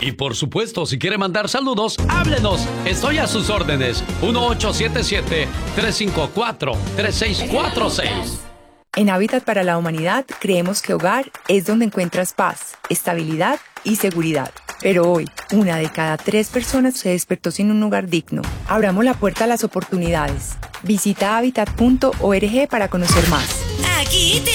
Y por supuesto, si quiere mandar saludos, háblenos. Estoy a sus órdenes. 1877-354-3646. En Hábitat para la Humanidad creemos que hogar es donde encuentras paz, estabilidad y seguridad. Pero hoy, 1 de cada 3 personas se despertó sin un hogar digno. Abramos la puerta a las oportunidades. Visita habitat.org para conocer más. Aquí te